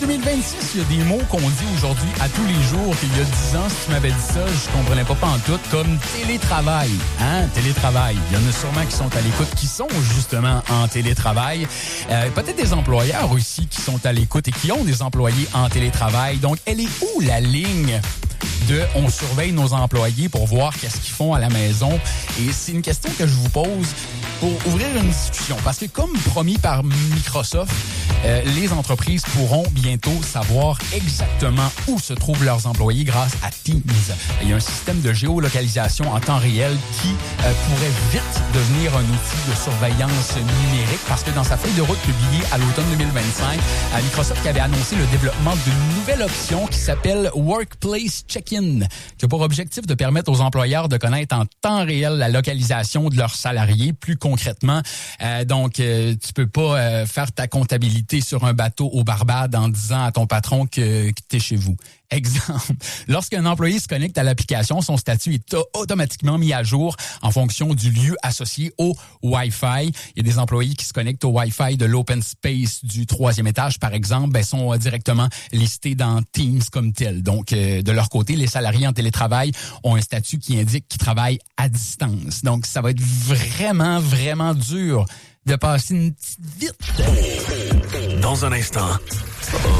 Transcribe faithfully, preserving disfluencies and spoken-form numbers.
deux mille vingt-six, il y a des mots qu'on dit aujourd'hui à tous les jours qu'il y a dix ans, si tu m'avais dit ça, je comprenais pas pantoute, comme télétravail. Hein? Télétravail. Il y en a sûrement qui sont à l'écoute, qui sont justement en télétravail. Euh, peut-être des employeurs aussi qui sont à l'écoute et qui ont des employés en télétravail. Donc, elle est où la ligne de on surveille nos employés pour voir qu'est-ce qu'ils font à la maison? Et c'est une question que je vous pose pour ouvrir une discussion. Parce que comme promis par Microsoft, euh, les entreprises pourront bientôt savoir exactement où se trouvent leurs employés grâce à Teams. Il y a un système de géolocalisation en temps réel qui euh, pourrait vite devenir un outil de surveillance numérique parce que dans sa feuille de route publiée à l'automne deux mille vingt-cinq, euh, Microsoft avait annoncé le développement d'une nouvelle option qui s'appelle Workplace Check-in, qui a pour objectif de permettre aux employeurs de connaître en temps réel la localisation de leurs salariés plus concrètement. Euh, donc, euh, tu peux pas euh, faire ta comptabilité sur un bateau aux Barbades en disant à ton patron que, que tu es chez vous. Exemple, lorsqu'un employé se connecte à l'application, son statut est automatiquement mis à jour en fonction du lieu associé au Wi-Fi. Il y a des employés qui se connectent au Wi-Fi de l'open space du troisième étage, par exemple, ben, sont directement listés dans Teams comme tel. Donc, euh, de leur côté, les salariés en télétravail ont un statut qui indique qu'ils travaillent à distance. Donc, ça va être vraiment, vraiment dur de passer une petite vite. Dans un instant.